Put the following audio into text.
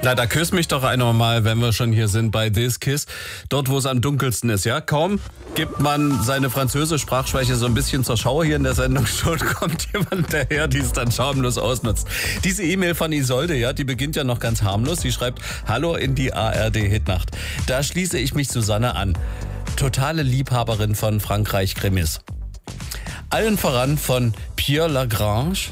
Na, da küss mich doch einer mal, wenn wir schon hier sind bei This Kiss. Dort, wo es am dunkelsten ist, ja? Kaum gibt man seine französische Sprachschwäche so ein bisschen zur Schau hier in der Sendung, schon kommt jemand daher, die es dann schamlos ausnutzt. Diese E-Mail von Isolde, ja, die beginnt ja noch ganz harmlos. Sie schreibt, hallo in die ARD-Hitnacht. Da schließe ich mich Susanne an. Totale Liebhaberin von Frankreich-Krimis. Allen voran von Pierre Lagrange.